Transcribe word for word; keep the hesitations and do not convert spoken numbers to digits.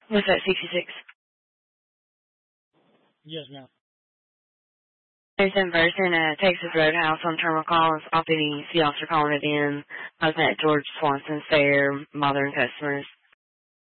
What's that, sixty-six? Yes, ma'am. There's some person at Texas Roadhouse on Terminal Calls. Off-duty C officer calling it in. I was at George Swanson's fair, bothering customers.